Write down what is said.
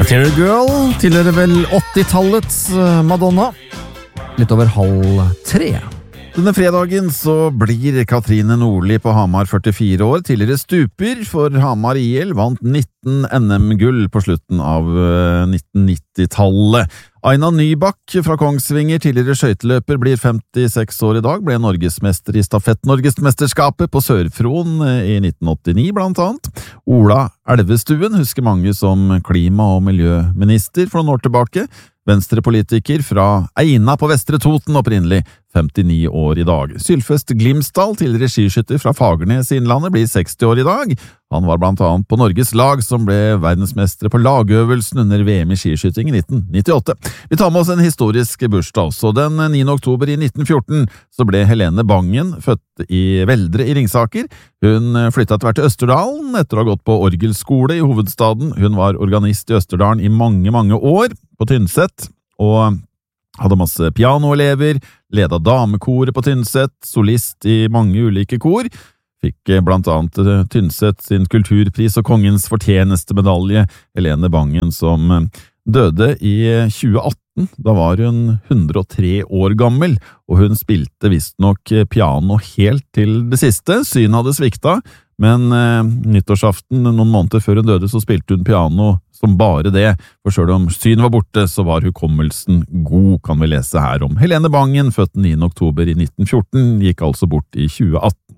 Material Girl tilhører vel 80-tallets Madonna. Litt over 2:30. Denne fredagen så blir Katrine Nordli på Hamar 44 år, tidligere stuper for Hamar IL, vant 19 NM-gull på slutten av 1990-tallet. Aina Nybakk fra Kongsvinger, tidligere skøyteløper, blir 56 år i dag, ble norgesmester i stafett-norgesmesterskapet på Sør-Fron i 1989 blant annet. Ola Elvestuen husker mange som klima- og miljøminister for noen år tilbake. Venstrepolitiker fra Eina på Vestre Toten opprinnelig, 59 år i dag. Sylfest Glimsdal, tidligere skiskytter fra Fagernes i Innlandet, blir 60 år i dag. Han var blant annet på Norges lag som ble verdensmestere på lagøvelsen under VM i skiskyting i 1998. Vi tar med oss en historisk bursdag også. Den 9. oktober i 1914 så ble Helene Bangen født i Veldre i Ringsaker. Hun flyttet til Østerdalen etter å ha gått på orgelskole i hovedstaden. Hun var organist i Østerdalen i mange, mange år på Tynset, og hadde masse pianoelever, ledet damekoret på Tynset, solist i mange ulike kor, fikk blant annet Tynset sin kulturpris og kongens fortjenestemedalje. Helene Bangen som døde i 2018, da var hun 103 år gammel, og hun spilte visstnok piano helt til det siste. Synet hadde svikta, men nyttårsaften, noen måneder før hun døde, så spilte hun piano som bare det, for selv om synet var borte, så var hukommelsen god, kan vi lese her om. Helene Bangen, født 9. oktober i 1914, gikk altså bort i 2018.